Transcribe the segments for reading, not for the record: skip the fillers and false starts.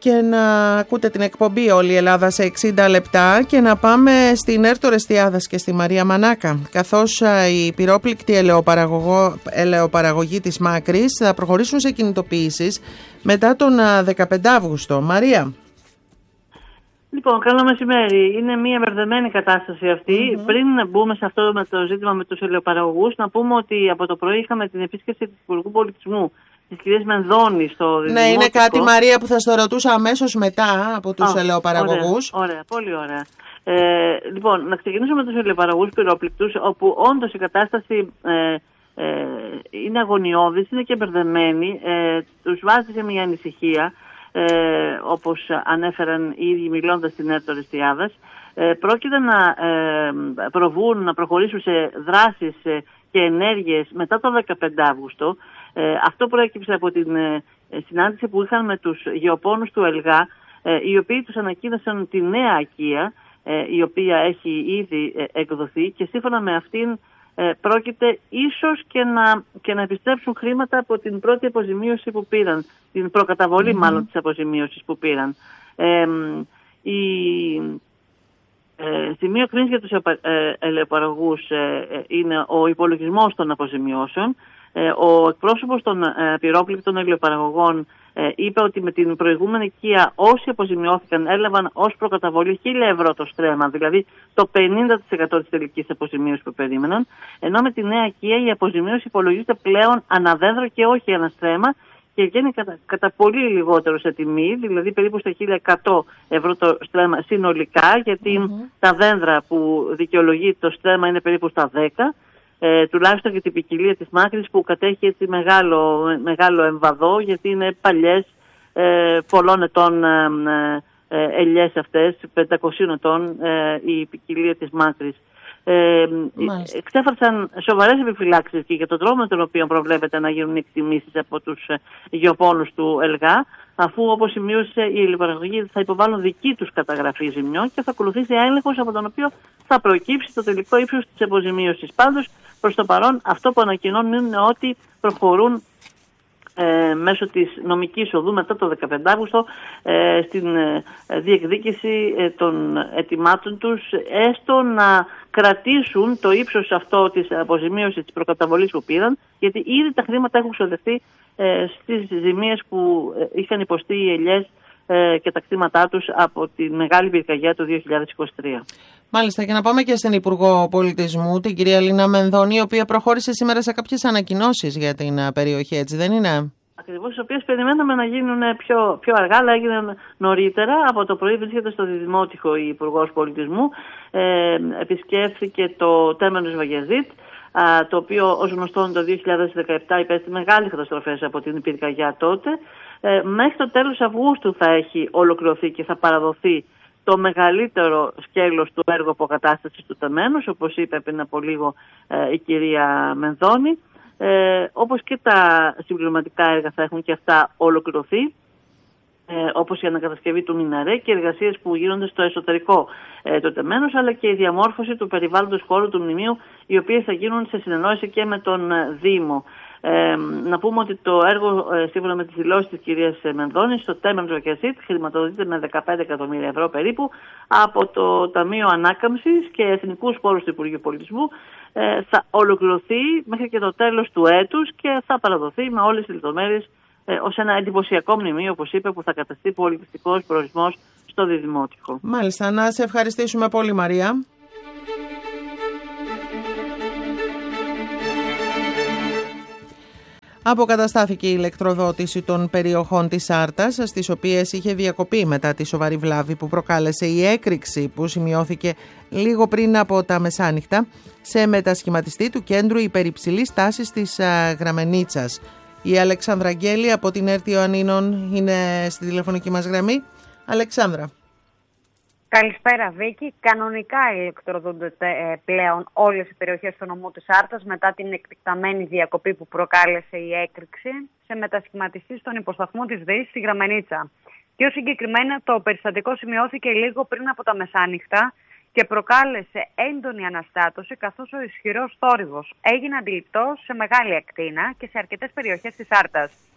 και να ακούτε την εκπομπή «Όλη η Ελλάδα σε 60 λεπτά» και να πάμε στην Έρτο Ρεστιάδας και στη Μαρία Μανάκα, καθώς η πυρόπληκτη ελαιοπαραγωγή της Μάκρης θα προχωρήσουν σε κινητοποιήσεις μετά τον 15 Αύγουστο. Μαρία. Λοιπόν, καλό μεσημέρι. Είναι μια μπερδεμένη κατάσταση αυτή. Πριν μπούμε σε αυτό με το ζήτημα με τους ελαιοπαραγωγούς, να πούμε ότι από το πρωί είχαμε την επίσκεψη της Υπουργού Πολιτισμού, της κυρίας Μενδώνη, στο Δημότικο. Ναι, είναι κάτι, Μαρία, που θα στο ρωτούσα αμέσως μετά από τους ελαιοπαραγωγούς. Ωραία, πολύ ωραία. Λοιπόν, να ξεκινήσουμε με τους ελαιοπαραγωγούς πυρόπληκτους, όπου όντως η κατάσταση είναι αγωνιώδης, είναι και μπερδεμένη. Τους βάζει σε μια ανησυχία. Όπως ανέφεραν οι ίδιοι μιλώντας στην Έρτο Ρεστιάδας, πρόκειται να προχωρήσουν σε δράσεις και ενέργειες μετά το 15 Αύγουστο. Αυτό προέκυψε από την συνάντηση που είχαν με τους γεωπόνους του ΕΛΓΑ, οι οποίοι τους ανακοίνωσαν τη νέα ακία, η οποία έχει ήδη εκδοθεί, και σύμφωνα με αυτήν πρόκειται ίσως και να επιστρέψουν χρήματα από την πρώτη αποζημίωση που πήραν, την προκαταβολή μάλλον της αποζημίωσης που πήραν. Σημείο κρίνης για τους ελαιοπαραγωγούς είναι ο υπολογισμός των αποζημιώσεων. Ο εκπρόσωπος των πυρόπληκτων ελαιοπαραγωγών είπε ότι με την προηγούμενη οικία όσοι αποζημιώθηκαν έλαβαν ως προκαταβολή 1.000 ευρώ το στρέμμα, δηλαδή το 50% της τελικής αποζημίωσης που περίμεναν, ενώ με τη νέα οικία η αποζημίωση υπολογίζεται πλέον αναδένδρο και όχι ένα στρέμμα και βγαίνει κατά πολύ λιγότερο σε τιμή, δηλαδή περίπου στα 1.100 ευρώ το στρέμμα συνολικά, γιατί τα δένδρα που δικαιολογεί το στρέμμα είναι περίπου στα 10. Τουλάχιστον για την ποικιλία της Μάκρης, που κατέχει έτσι μεγάλο εμβαδό, γιατί είναι παλιές, πολλών ετών ελιές αυτές, 500 ετών η ποικιλία της Μάκρης. Εξέφρασαν σοβαρές επιφυλάξεις και για τον τρόπο με τον οποίο προβλέπεται να γίνουν εκτιμήσεις από τους γεωπόνους του ΕΛΓΑ, αφού, όπως σημείωσε, η ελαιοπαραγωγή θα υποβάλουν δική τους καταγραφή ζημιών και θα ακολουθήσει έλεγχος από τον οποίο θα προκύψει το τελικό ύψος της αποζημίωσης. Πάντως, προς το παρόν, αυτό που ανακοινώνουν είναι ότι προχωρούν μέσω της νομικής οδού μετά το 15 Αύγουστο στην διεκδίκηση των αιτημάτων τους, έστω να κρατήσουν το ύψος αυτό της αποζημίωσης της προκαταβολής που πήραν, γιατί ήδη τα χρήματα έχουν ξοδευτεί στις ζημίες που είχαν υποστεί οι ελιές και τα κτήματά τους από τη μεγάλη πυρκαγιά του 2023. Μάλιστα, και να πάμε και στην Υπουργό Πολιτισμού, την κυρία Λίνα Μενδώνη, η οποία προχώρησε σήμερα σε κάποιες ανακοινώσεις για την περιοχή, έτσι δεν είναι? Ακριβώς, τις οποίες περιμέναμε να γίνουν πιο αργά, αλλά έγιναν νωρίτερα. Από το πρωί βρίσκεται στο Δημότικο η Υπουργός Πολιτισμού. Επισκέφθηκε το Τέμενος Βαγιαζίτ, το οποίο ως γνωστόν το 2017 υπέστη μεγάλες καταστροφές από την πυρκαγιά τότε. Μέχρι το τέλος Αυγούστου θα έχει ολοκληρωθεί και θα παραδοθεί το μεγαλύτερο σκέλος του έργου αποκατάστασης του τεμένους, όπως είπε πριν από λίγο η κυρία Μενδώνη. Όπως και τα συμπληρωματικά έργα θα έχουν και αυτά ολοκληρωθεί, όπως η ανακατασκευή του μιναρέ και εργασίες που γίνονται στο εσωτερικό του τεμένους, αλλά και η διαμόρφωση του περιβάλλοντος χώρου του μνημείου, οι οποίες θα γίνουν σε συνεννόηση και με τον Δήμο. Να πούμε ότι το έργο, σύμφωνα με τις δηλώσεις της κυρίας Μενδώνης, στο Τέμενος Βαγιαζίτ χρηματοδοτείται με 15 εκατομμύρια ευρώ περίπου από το Ταμείο Ανάκαμψης και Εθνικούς Πόρους του Υπουργείου Πολιτισμού. Θα ολοκληρωθεί μέχρι και το τέλος του έτους και θα παραδοθεί με όλες τις λεπτομέρειες ως ένα εντυπωσιακό μνημείο, όπως είπε, που θα καταστεί πολιτιστικός προορισμός στο Δημότικο. Μάλιστα, να σε ευχαριστήσουμε πολύ, Μαρία. Αποκαταστάθηκε η ηλεκτροδότηση των περιοχών της Άρτας, στις οποίες είχε διακοπεί μετά τη σοβαρή βλάβη που προκάλεσε η έκρηξη που σημειώθηκε λίγο πριν από τα μεσάνυχτα σε μετασχηματιστή του κέντρου υπερυψηλής τάσης της Γραμμενίτσας. Η Αλεξάνδρα Αγγέλη από την Έρτη Ιωαννίνων είναι στη τηλεφωνική μας γραμμή. Αλεξάνδρα. Καλησπέρα, Βίκη. Κανονικά ηλεκτροδοτούνται πλέον όλες οι περιοχές του νομού της Άρτας μετά την εκτικταμένη διακοπή που προκάλεσε η έκρηξη σε μετασχηματιστή στον υποσταθμό της ΔΕΗ στη Γραμμενίτσα. Πιο συγκεκριμένα, το περιστατικό σημειώθηκε λίγο πριν από τα μεσάνυχτα και προκάλεσε έντονη αναστάτωση, καθώς ο ισχυρός θόρυβος έγινε αντιληπτός σε μεγάλη ακτίνα και σε αρκετές περιοχές της Άρτας.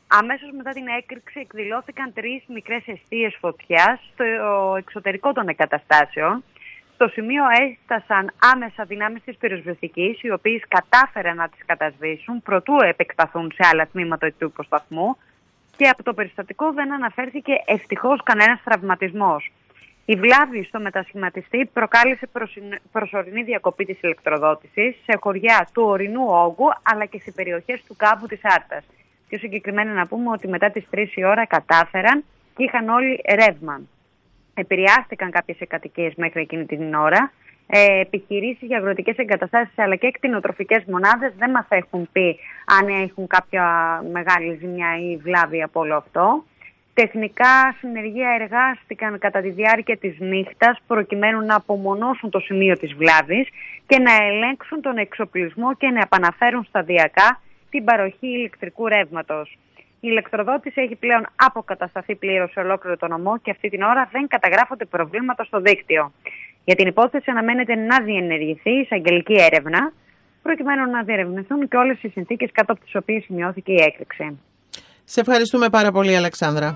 Αμέσως μετά την έκρηξη εκδηλώθηκαν 3 μικρές εστίες φωτιάς στο εξωτερικό των εγκαταστάσεων. Στο σημείο έφτασαν άμεσα δυνάμεις της πυροσβεστικής, οι οποίες κατάφεραν να τις κατασβήσουν προτού επεκταθούν σε άλλα τμήματα του υποσταθμού, και από το περιστατικό δεν αναφέρθηκε ευτυχώς κανένας τραυματισμός. Η βλάβη στο μετασχηματιστή προκάλεσε προσωρινή διακοπή της ηλεκτροδότησης σε χωριά του ορεινού όγκου αλλά και σε περιοχές του κάμπου της Άρτας. Πιο συγκεκριμένα να πούμε ότι μετά τις 3 η ώρα κατάφεραν και είχαν όλοι ρεύμα. Επηρεάστηκαν κάποιες κατοικίες μέχρι εκείνη την ώρα. Επιχειρήσεις για αγροτικές εγκαταστάσεις αλλά και κτηνοτροφικές μονάδες δεν μας έχουν πει αν έχουν κάποια μεγάλη ζημιά ή βλάβη από όλο αυτό. Τεχνικά συνεργεία εργάστηκαν κατά τη διάρκεια της νύχτας προκειμένου να απομονώσουν το σημείο της βλάβης και να ελέγξουν τον εξοπλισμό και να επαναφέρουν σταδιακά την παροχή ηλεκτρικού ρεύματος. Η ηλεκτροδότηση έχει πλέον αποκατασταθεί πλήρως σε ολόκληρο το νομό και αυτή την ώρα δεν καταγράφονται προβλήματα στο δίκτυο. Για την υπόθεση αναμένεται να διενεργηθεί εισαγγελική έρευνα προκειμένου να διερευνηθούν και όλες οι συνθήκες κάτω από τις οποίες σημειώθηκε η έκρηξη. Σε ευχαριστούμε πάρα πολύ, Αλεξάνδρα.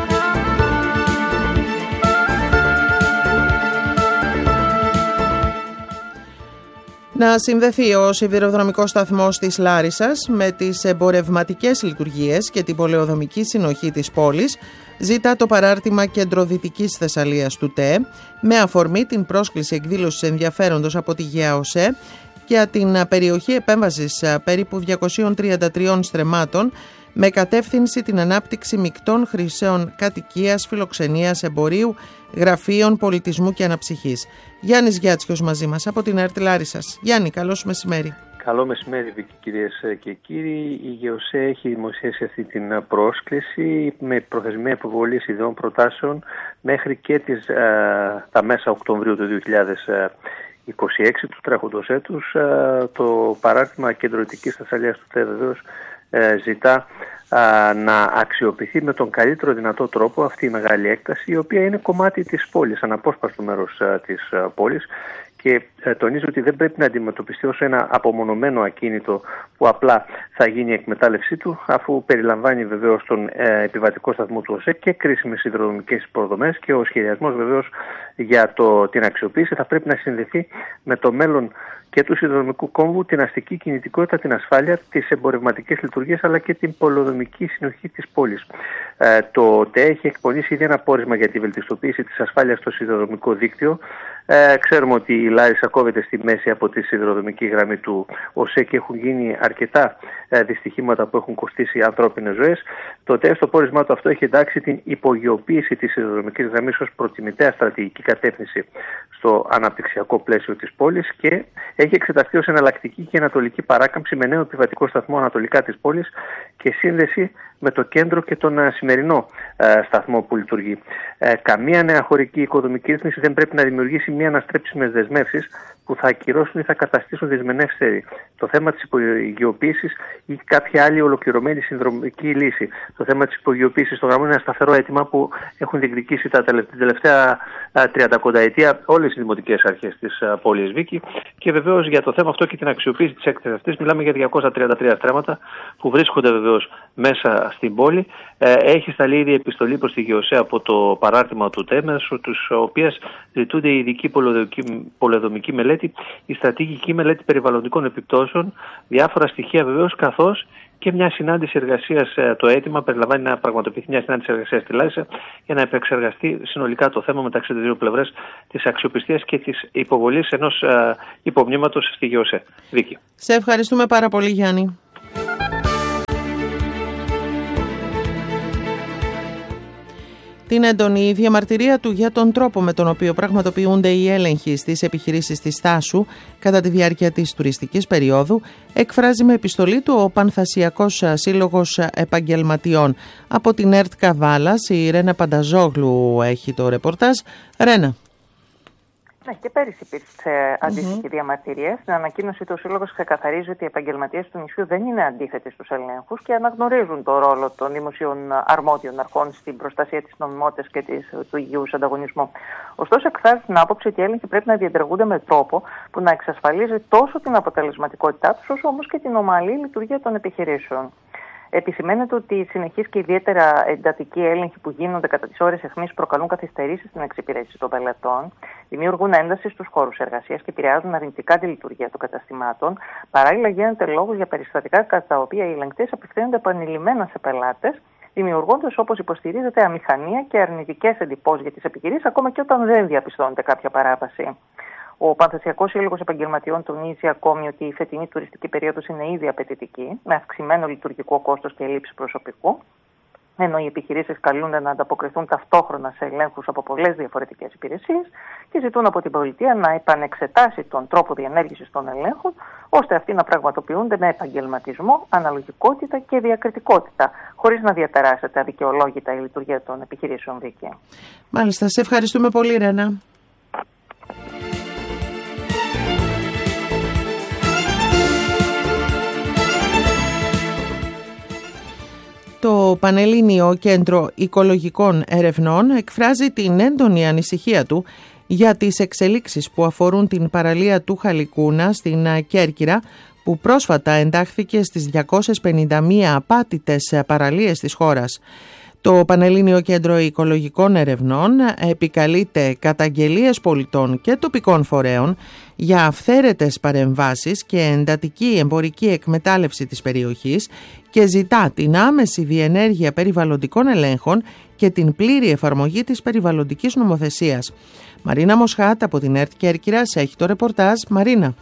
Να συνδεθεί ο σιδηροδρομικός σταθμός της Λάρισσας με τις εμπορευματικές λειτουργίες και την πολεοδομική συνοχή της πόλης, ζητά το παράρτημα Κεντροδυτικής Θεσσαλίας του ΤΕ, με αφορμή την πρόσκληση εκδήλωσης ενδιαφέροντος από τη ΓΕΑΟΣΕ για την περιοχή επέμβασης περίπου 233 στρεμμάτων, με κατεύθυνση την ανάπτυξη μεικτών χρήσεων κατοικίας, φιλοξενίας, εμπορίου, γραφείων, πολιτισμού και αναψυχής. Γιάννης Γιάτσιος μαζί μας από την ΕΡΤ Λάρισσας. Γιάννη, καλώς μεσημέρι. Καλό μεσημέρι, κυρίες και κύριοι. Η ΓΕΟΣΕ έχει δημοσιεύσει αυτή την πρόσκληση με προθεσμία υποβολής ιδεών προτάσεων μέχρι και τα μέσα Οκτωβρίου του 2026 του τρέχοντος έτους. Το παράρτημα Κεντροδυτικής Θεσσαλίας του ΤΕ βεβαίως ζητά να αξιοποιηθεί με τον καλύτερο δυνατό τρόπο αυτή η μεγάλη έκταση, η οποία είναι κομμάτι της πόλης, αναπόσπαστο μέρος της πόλης, και τονίζω ότι δεν πρέπει να αντιμετωπιστεί ως ένα απομονωμένο ακίνητο που απλά θα γίνει η εκμετάλλευσή του, αφού περιλαμβάνει βεβαίως τον επιβατικό σταθμό του ΟΣΕ και κρίσιμες υδροδρομικές υποδομές, και ο σχεδιασμός βεβαίως για την αξιοποίηση θα πρέπει να συνδεθεί με το μέλλον και του σιδηροδρομικού κόμβου, την αστική κινητικότητα, την ασφάλεια, τις εμπορευματικές λειτουργίες αλλά και την πολεοδομική συνοχή της πόλης. Το ΤΕ έχει εκπονήσει ήδη ένα πόρισμα για τη βελτιστοποίηση της ασφάλειας στο σιδηροδρομικό δίκτυο. Ξέρουμε ότι η Λάρισα κόβεται στη μέση από τη σιδηροδρομική γραμμή του ΟΣΕ και έχουν γίνει αρκετά δυστυχήματα που έχουν κοστίσει ανθρώπινες ζωές. Το ΤΕ στο πόρισμά του αυτό έχει εντάξει την υπογειοποίηση της σιδηροδρομικής γραμμής ως προτιμητέα στρατηγική κατεύθυνση στο αναπτυξιακό πλαίσιο της πόλης και έχει εξεταστεί ως εναλλακτική και ανατολική παράκαμψη με νέο επιβατικό σταθμό ανατολικά της πόλης και σύνδεση με το κέντρο και τον σημερινό σταθμό που λειτουργεί. Καμία νέα χωρική οικοδομική ρύθμιση δεν πρέπει να δημιουργήσει μία αναστρέψιμες δεσμεύσεις που θα ακυρώσουν ή θα καταστήσουν δυσμενεύστερη το θέμα της υπογειοποίησης ή κάποια άλλη ολοκληρωμένη συνδρομική λύση. Το θέμα της υπογειοποίησης στο γραμμό είναι ένα σταθερό αίτημα που έχουν διεκδικήσει την τελευταία 30 ετία όλες οι δημοτικές αρχές της πόλης Βίκη, και βεβαίως για το θέμα αυτό και την αξιοποίηση της έκτασης αυτής μιλάμε για 233 στρέμματα που βρίσκονται βεβαίως μέσα στην πόλη. Έχει σταλεί ήδη επιστολή προς τη ΓΕΟΣΕ από το παράρτημα του ΤΕ, μέσω της οποίας ζητούνται η ειδική πολεοδομική μελέτη, η στρατηγική μελέτη περιβαλλοντικών επιπτώσεων, διάφορα στοιχεία βεβαίως, καθώς και μια συνάντηση εργασίας. Το αίτημα περιλαμβάνει να πραγματοποιηθεί μια συνάντηση εργασίας στη Λάρισα για να επεξεργαστεί συνολικά το θέμα μεταξύ των δύο πλευρές της αξιοπιστίας και της υποβολής ενός υπομνήματος στη ΓΕΟΣΕ. Βίκη. Σε ευχαριστούμε πάρα πολύ, Γιάννη. Την έντονη διαμαρτυρία του για τον τρόπο με τον οποίο πραγματοποιούνται οι έλεγχοι στις επιχειρήσεις της Θάσου κατά τη διάρκεια της τουριστικής περίοδου εκφράζει με επιστολή του ο Πανθασιακός Σύλλογος Επαγγελματιών. Από την ΕΡΤ Καβάλας η Ρένα Πανταζόγλου έχει το ρεπορτάζ. Ρένα. Ναι, και πέρυσι υπήρξε αντίστοιχη διαμαρτυρία. Στην ανακοίνωση του Σύλλογος ξεκαθαρίζει ότι οι επαγγελματίες του νησιού δεν είναι αντίθετοι στους ελέγχους και αναγνωρίζουν το ρόλο των δημοσίων αρμόδιων αρχών στην προστασία της νομιμότητας και του υγιούς ανταγωνισμού. Ωστόσο, εκφράζει την άποψη ότι οι έλεγχοι πρέπει να διενεργούνται με τρόπο που να εξασφαλίζει τόσο την αποτελεσματικότητά τους, όσο όμως και την ομαλή λειτουργία των επιχειρήσεων. Επισημαίνεται ότι οι συνεχείς και ιδιαίτερα εντατικοί έλεγχοι που γίνονται κατά τις ώρες αιχμής προκαλούν καθυστερήσεις στην εξυπηρέτηση των πελατών, δημιουργούν ένταση στους χώρους εργασίας και επηρεάζουν αρνητικά τη λειτουργία των καταστημάτων. Παράλληλα, γίνεται λόγος για περιστατικά κατά τα οποία οι ελεγκτές απευθύνονται επανειλημμένα σε πελάτες, δημιουργώντας, όπως υποστηρίζεται, αμηχανία και αρνητικές εντυπώσεις για τις επιχειρήσεις, ακόμα και όταν δεν διαπιστώνεται κάποια παράβαση. Ο Πανθεσσιακός Σύλλογος Επαγγελματιών τονίζει ακόμη ότι η φετινή τουριστική περίοδος είναι ήδη απαιτητική, με αυξημένο λειτουργικό κόστος και έλλειψη προσωπικού, ενώ οι επιχειρήσεις καλούνται να ανταποκριθούν ταυτόχρονα σε ελέγχους από πολλές διαφορετικές υπηρεσίες και ζητούν από την πολιτεία να επανεξετάσει τον τρόπο διενέργησης των ελέγχων, ώστε αυτοί να πραγματοποιούνται με επαγγελματισμό, αναλογικότητα και διακριτικότητα, χωρίς να διαταράσσεται αδικαιολόγητα η λειτουργία των επιχειρήσεων δίκαια. Μάλιστα, σε ευχαριστούμε πολύ, Ρένα. Το Πανελλήνιο Κέντρο Οικολογικών Ερευνών εκφράζει την έντονη ανησυχία του για τις εξελίξεις που αφορούν την παραλία του Χαλικούνα στην Κέρκυρα, που πρόσφατα εντάχθηκε στις 251 απάτητες παραλίες της χώρας. Το Πανελλήνιο Κέντρο Οικολογικών Ερευνών επικαλείται καταγγελίες πολιτών και τοπικών φορέων για αυθαίρετες παρεμβάσεις και εντατική εμπορική εκμετάλλευση της περιοχής και ζητά την άμεση διενέργεια περιβαλλοντικών ελέγχων και την πλήρη εφαρμογή της περιβαλλοντικής νομοθεσίας. Μαρίνα Μοσχάτ από την ΕΡΤ Κέρκυρας έχει το ρεπορτάζ. Μαρίνα.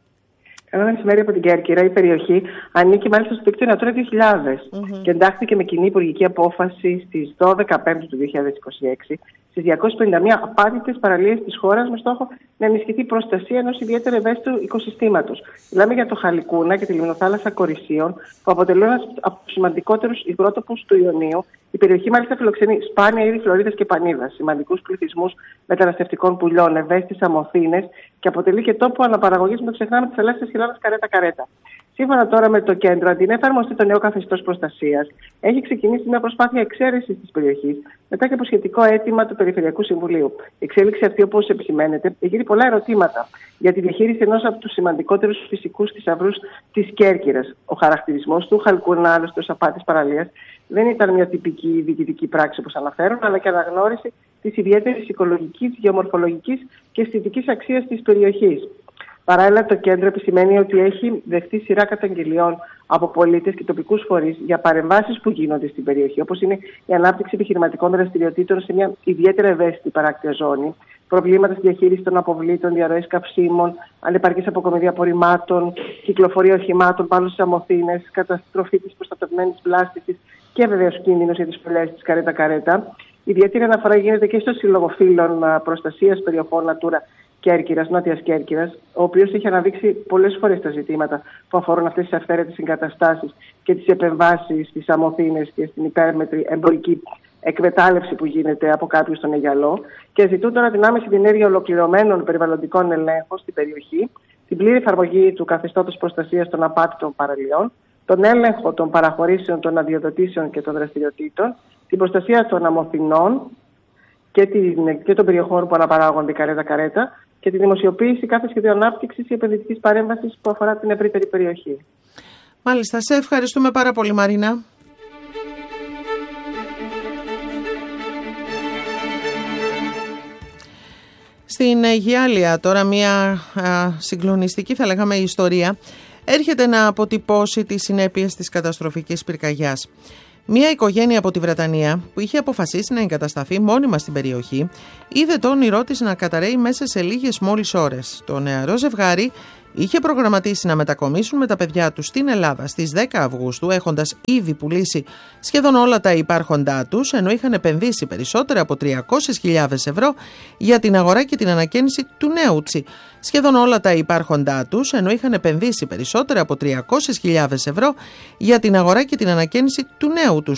Ένα μεσημέρι από την Κέρκυρα, η περιοχή ανήκει μάλιστα στο δίκτυο Natura 2000 και εντάχθηκε με κοινή υπουργική απόφαση στις 12 Πέμπτου του 2026 στις 251 απάτητες παραλίες της χώρας, με στόχο να ενισχυθεί η προστασία ενός ιδιαίτερα ευαίσθητου οικοσυστήματος. Μιλάμε για το Χαλικούνα και τη λιμνοθάλασσα Κορισίων, που αποτελούν ένας από τους σημαντικότερους υγρότοπους του Ιωνίου. Η περιοχή μάλιστα φιλοξενεί σπάνια είδη φλωρίδας και πανίδας, σημαντικούς πληθυσμούς μεταναστευτικών πουλιών, ευαίσθητες αμοθήνες και αποτελεί και τόπο αναπαραγωγής, μην το ξεχνάμε, της θαλάσσιας χελώνας καρέτα-καρέτα. Σύμφωνα τώρα με το κέντρο, αντί να εφαρμοστεί το νέο καθεστώς προστασίας, έχει ξεκινήσει μια προσπάθεια εξαίρεσης της περιοχής μετά και από σχετικό αίτημα του Περιφερειακού Συμβουλίου. Η εξέλιξη αυτή, όπως επισημαίνεται, εγείρει πολλά ερωτήματα για τη διαχείριση ενός από τους σημαντικότερους φυσικούς θησαυρούς της Κέρκυρας. Ο χαρακτηρισμός του Χαλκούνα, άλλωστε ως απάτης παραλίας, δεν ήταν μια τυπική διοικητική πράξη όπως αναφέρουν, αλλά και αναγνώριση της ιδιαίτερης οικολογικής, γεωμορφολογικής και αισθητικής αξίας της περιοχής. Παράλληλα, το κέντρο επισημαίνει ότι έχει δεχτεί σειρά καταγγελιών από πολίτες και τοπικούς φορείς για παρεμβάσεις που γίνονται στην περιοχή, όπως είναι η ανάπτυξη επιχειρηματικών δραστηριοτήτων σε μια ιδιαίτερα ευαίσθητη παράκτια ζώνη, προβλήματα στη διαχείριση των αποβλήτων, διαρροές καυσίμων, ανεπαρκής αποκομιδή απορριμμάτων, κυκλοφορία οχημάτων πάνω στις αμοθήνες, καταστροφή της προστατευμένης βλάστησης και βεβαίως κίνδυνος για τις φωλιές της καρέτα-καρέτα. Ιδιαίτερη αναφορά γίνεται και στο Σύλλογο Φίλων Προστασίας Περιοχών Natura Κέρκυρας, Νότιας Κέρκυρας, ο οποίος έχει αναδείξει πολλές φορές τα ζητήματα που αφορούν αυτές τις αυθαίρετες εγκαταστάσεις και τις επεμβάσεις στις αμοθήνες και στην υπέρμετρη εμπορική εκμετάλλευση που γίνεται από κάποιους στον Αιγιαλό, και ζητούν τώρα την άμεση διενέργεια ολοκληρωμένων περιβαλλοντικών ελέγχων στην περιοχή, την πλήρη εφαρμογή του καθεστώτος προστασίας των απάτητων παραλιών, τον έλεγχο των παραχωρήσεων, των αδειοδοτήσεων και των δραστηριοτήτων, την προστασία των αμοθηνών και των περιοχών που αναπαράγονται καρέτα-καρέτα και τη δημοσιοποίηση κάθε σχεδίου ανάπτυξης ή επενδυτικής παρέμβασης που αφορά την ευρύτερη περιοχή. Μάλιστα, σε ευχαριστούμε πάρα πολύ, Μαρίνα. Στην Αιγιάλεια τώρα μια συγκλονιστική, θα λέγαμε, ιστορία έρχεται να αποτυπώσει τις συνέπειες της καταστροφικής πυρκαγιάς. Μια οικογένεια από τη Βρετανία που είχε αποφασίσει να εγκατασταθεί μόνιμα στην περιοχή είδε το όνειρό της να καταρρέει μέσα σε λίγες μόλις ώρες. Το νεαρό ζευγάρι είχε προγραμματίσει να μετακομίσουν με τα παιδιά τους στην Ελλάδα στις 10 Αυγούστου, έχοντας ήδη πουλήσει σχεδόν όλα τα υπάρχοντά τους, ενώ είχαν επενδύσει περισσότερα από 300.000 ευρώ για την αγορά και την ανακαίνιση του νέου τσι. Σχεδόν όλα τα υπάρχοντά τους, ενώ είχαν επενδύσει περισσότερα από 300.000 ευρώ για την αγορά και την ανακαίνιση του νέου τους